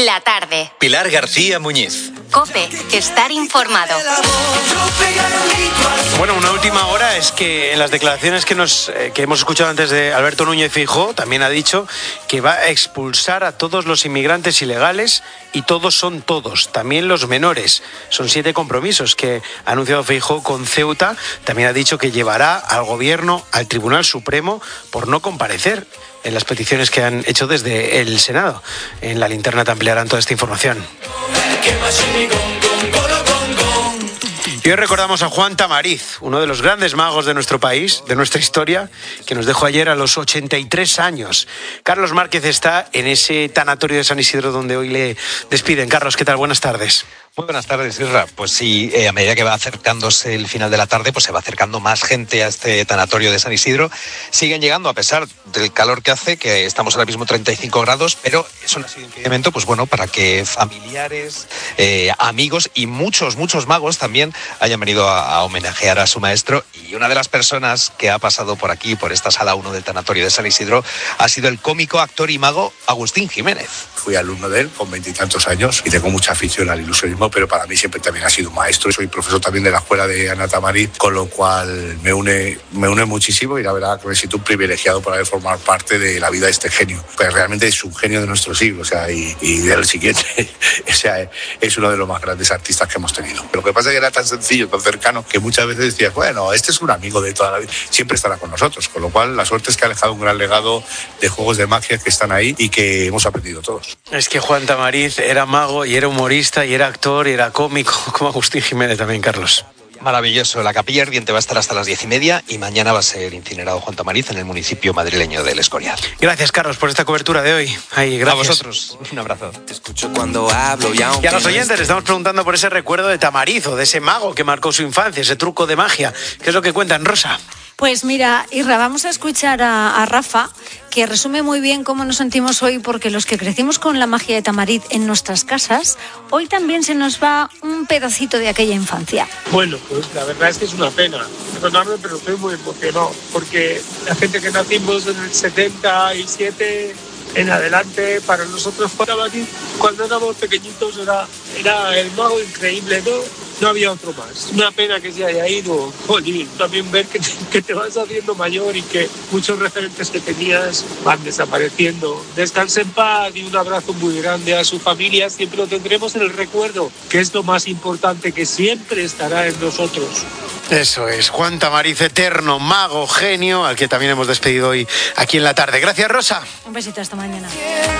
La tarde. Pilar García Muñiz. COPE, estar informado. Bueno, una última hora es que en las declaraciones que hemos escuchado antes de Alberto Núñez Feijóo, también ha dicho que va a expulsar a todos los inmigrantes ilegales, y todos son todos, también los menores. Son 7 compromisos que ha anunciado Feijóo con Ceuta. También ha dicho que llevará al gobierno al Tribunal Supremo por no comparecer en las peticiones que han hecho desde el Senado. En la linterna te ampliarán toda esta información. Y hoy recordamos a Juan Tamariz, uno de los grandes magos de nuestro país, de nuestra historia, que nos dejó ayer a los 83 años. Carlos Márquez está en ese tanatorio de San Isidro donde hoy le despiden. Carlos, ¿qué tal? Buenas tardes. Muy buenas tardes, Isra. Pues sí, a medida que va acercándose el final de la tarde, pues se va acercando más gente a este tanatorio de San Isidro. Siguen llegando a pesar del calor que hace, que estamos ahora mismo 35 grados, pero eso no ha sido impedimento, pues bueno, para que familiares, amigos y muchos magos también hayan venido a homenajear a su maestro. Y una de las personas que ha pasado por aquí, por esta sala 1 del tanatorio de San Isidro, ha sido el cómico, actor y mago Agustín Jiménez. Fui alumno de él con 20 y tantos años y tengo mucha afición al ilusionismo, pero para mí siempre también ha sido un maestro. Soy profesor también de la escuela de Ana Tamariz, con lo cual me une muchísimo, y la verdad que me siento un privilegiado por haber formado parte de la vida de este genio. Pues realmente es un genio de nuestro siglo, y del siguiente. Es uno de los más grandes artistas que hemos tenido. Lo que pasa es que era tan sencillo, tan cercano, que muchas veces decías, bueno, este es un amigo de toda la vida, siempre estará con nosotros, con lo cual la suerte es que ha dejado un gran legado de juegos de magia que están ahí y que hemos aprendido todos. Es que Juan Tamariz era mago y era humorista y era actor y era cómico, como Agustín Jiménez también, Carlos. Maravilloso. La Capilla Ardiente va a estar hasta las 10:30 y mañana va a ser incinerado Juan Tamariz en el municipio madrileño del Escorial. Gracias, Carlos, por esta cobertura de hoy. Gracias. A vosotros, un abrazo. Te escucho cuando hablo y a los oyentes les estamos preguntando por ese recuerdo de Tamariz, o de ese mago que marcó su infancia, ese truco de magia. ¿Qué es lo que cuentan, Rosa? Pues mira, Irra, vamos a escuchar a Rafa, que resume muy bien cómo nos sentimos hoy, porque los que crecimos con la magia de Tamariz en nuestras casas, hoy también se nos va un pedacito de aquella infancia. Bueno, pues la verdad es que es una pena. Perdonadme, pero estoy muy emocionado, porque la gente que nacimos en el 77 en adelante, para nosotros Tamariz, cuando éramos pequeñitos, era el mago increíble, ¿no? No había otro más. Una pena que se haya ido. Oye, también ver que te vas haciendo mayor y que muchos referentes que tenías van desapareciendo. Descanse en paz y un abrazo muy grande a su familia. Siempre lo tendremos en el recuerdo, que es lo más importante, que siempre estará en nosotros. Eso es, Juan Tamariz, eterno mago, genio, al que también hemos despedido hoy aquí en la tarde. Gracias, Rosa. Un besito, hasta mañana.